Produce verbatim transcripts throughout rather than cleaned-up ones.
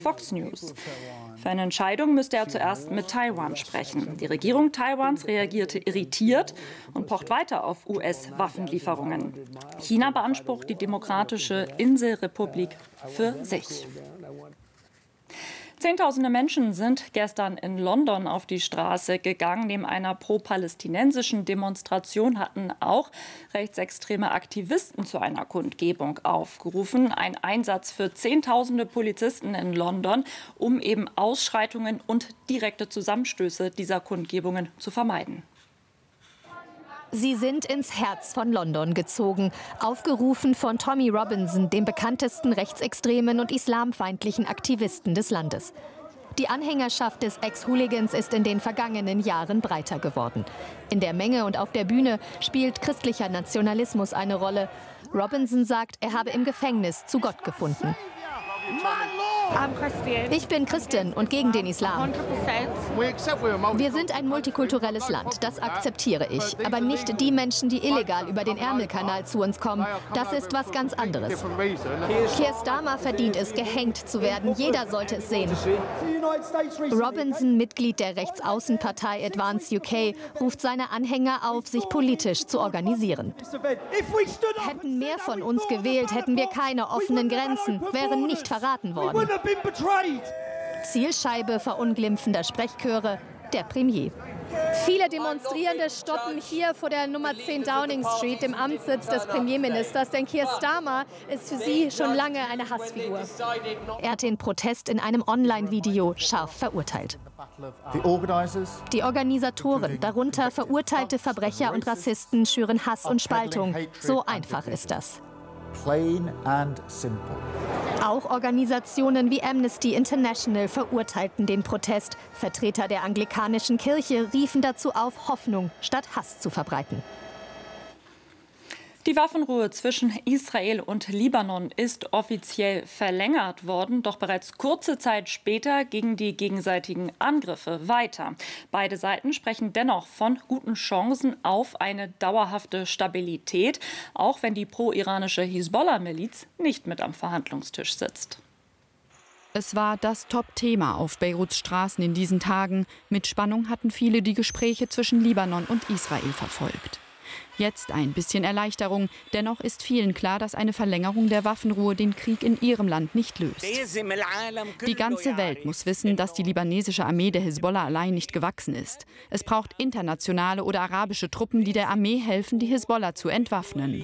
Fox News. Für eine Entscheidung müsste er zuerst mit Taiwan sprechen. Die Regierung Taiwans reagierte irritiert und pocht weiter auf U S-Waffenlieferungen. China beansprucht die demokratische Inselrepublik für sich. Zehntausende Menschen sind gestern in London auf die Straße gegangen. Neben einer pro-palästinensischen Demonstration hatten auch rechtsextreme Aktivisten zu einer Kundgebung aufgerufen. Ein Einsatz für Zehntausende Polizisten in London, um eben Ausschreitungen und direkte Zusammenstöße dieser Kundgebungen zu vermeiden. Sie sind ins Herz von London gezogen, aufgerufen von Tommy Robinson, dem bekanntesten rechtsextremen und islamfeindlichen Aktivisten des Landes. Die Anhängerschaft des Ex-Hooligans ist in den vergangenen Jahren breiter geworden. In der Menge und auf der Bühne spielt christlicher Nationalismus eine Rolle. Robinson sagt, er habe im Gefängnis zu Gott gefunden. Ich bin Christin und gegen den Islam. Wir sind ein multikulturelles Land, das akzeptiere ich. Aber nicht die Menschen, die illegal über den Ärmelkanal zu uns kommen. Das ist was ganz anderes. Keir Starmer verdient es, gehängt zu werden. Jeder sollte es sehen. Robinson, Mitglied der Rechtsaußenpartei Advance U K, ruft seine Anhänger auf, sich politisch zu organisieren. Hätten mehr von uns gewählt, hätten wir keine offenen Grenzen, wären nicht verraten worden. Zielscheibe verunglimpfender Sprechchöre, der Premier. Viele Demonstrierende stoppen hier vor der Nummer zehn Downing Street, dem Amtssitz des Premierministers, denn Keir Starmer ist für sie schon lange eine Hassfigur. Er hat den Protest in einem Online-Video scharf verurteilt. Die Organisatoren, darunter verurteilte Verbrecher und Rassisten, schüren Hass und Spaltung. So einfach ist das. Auch Organisationen wie Amnesty International verurteilten den Protest. Vertreter der anglikanischen Kirche riefen dazu auf, Hoffnung statt Hass zu verbreiten. Die Waffenruhe zwischen Israel und Libanon ist offiziell verlängert worden, doch bereits kurze Zeit später gingen die gegenseitigen Angriffe weiter. Beide Seiten sprechen dennoch von guten Chancen auf eine dauerhafte Stabilität, auch wenn die pro-iranische Hisbollah-Miliz nicht mit am Verhandlungstisch sitzt. Es war das Top-Thema auf Beiruts Straßen in diesen Tagen. Mit Spannung hatten viele die Gespräche zwischen Libanon und Israel verfolgt. Jetzt ein bisschen Erleichterung. Dennoch ist vielen klar, dass eine Verlängerung der Waffenruhe den Krieg in ihrem Land nicht löst. Die ganze Welt muss wissen, dass die libanesische Armee der Hisbollah allein nicht gewachsen ist. Es braucht internationale oder arabische Truppen, die der Armee helfen, die Hisbollah zu entwaffnen.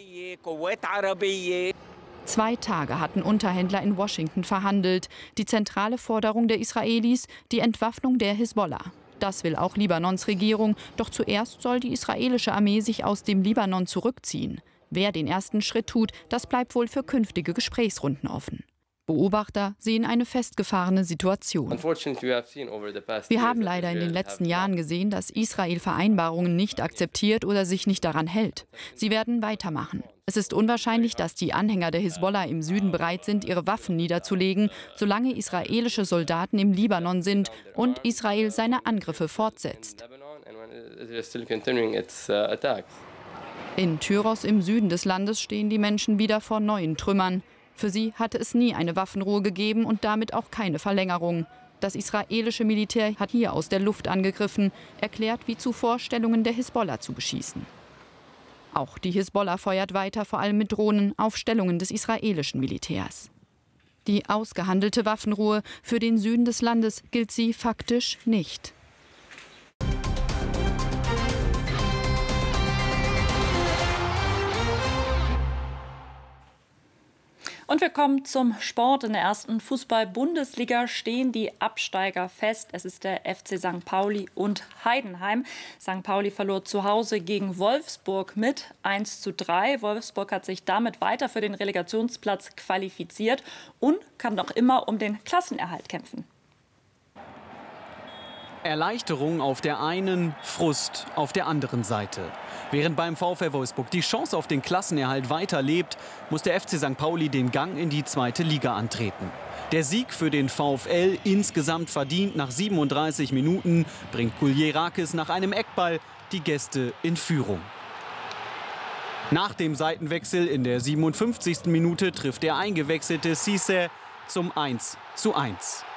Zwei Tage hatten Unterhändler in Washington verhandelt. Die zentrale Forderung der Israelis, die Entwaffnung der Hisbollah. Das will auch Libanons Regierung. Doch zuerst soll die israelische Armee sich aus dem Libanon zurückziehen. Wer den ersten Schritt tut, das bleibt wohl für künftige Gesprächsrunden offen. Beobachter sehen eine festgefahrene Situation. Wir haben leider in den letzten Jahren gesehen, dass Israel Vereinbarungen nicht akzeptiert oder sich nicht daran hält. Sie werden weitermachen. Es ist unwahrscheinlich, dass die Anhänger der Hisbollah im Süden bereit sind, ihre Waffen niederzulegen, solange israelische Soldaten im Libanon sind und Israel seine Angriffe fortsetzt. In Tyros im Süden des Landes stehen die Menschen wieder vor neuen Trümmern. Für sie hatte es nie eine Waffenruhe gegeben und damit auch keine Verlängerung. Das israelische Militär hat hier aus der Luft angegriffen, erklärt, wie zuvor Stellungen der Hisbollah zu beschießen. Auch die Hisbollah feuert weiter, vor allem mit Drohnen, auf Stellungen des israelischen Militärs. Die ausgehandelte Waffenruhe für den Süden des Landes gilt sie faktisch nicht. Und wir kommen zum Sport. In der ersten Fußball-Bundesliga stehen die Absteiger fest. Es ist der F C Sankt Pauli und Heidenheim. Sankt Pauli verlor zu Hause gegen Wolfsburg mit eins zu drei. Wolfsburg hat sich damit weiter für den Relegationsplatz qualifiziert und kann noch immer um den Klassenerhalt kämpfen. Erleichterung auf der einen, Frust auf der anderen Seite. Während beim VfL Wolfsburg die Chance auf den Klassenerhalt weiterlebt, muss der F C Sankt Pauli den Gang in die zweite Liga antreten. Der Sieg für den VfL, insgesamt verdient nach siebenunddreißig Minuten, bringt Kuljerakis nach einem Eckball die Gäste in Führung. Nach dem Seitenwechsel in der siebenundfünfzigsten Minute trifft der eingewechselte Cisse. zum eins zu eins.